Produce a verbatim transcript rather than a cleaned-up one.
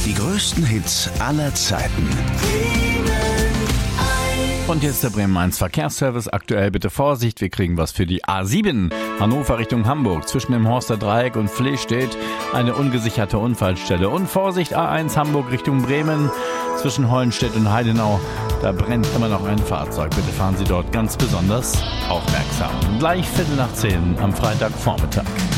Die größten Hits aller Zeiten. Und jetzt der Bremen eins Verkehrsservice. Aktuell bitte Vorsicht, wir kriegen was für die A sieben. Hannover Richtung Hamburg. Zwischen dem Horster Dreieck und Flee steht eine ungesicherte Unfallstelle. Und Vorsicht, A eins Hamburg Richtung Bremen. Zwischen Hollenstedt und Heidenau. Da brennt immer noch ein Fahrzeug. Bitte fahren Sie dort ganz besonders aufmerksam. Gleich Viertel nach zehn am Freitagvormittag.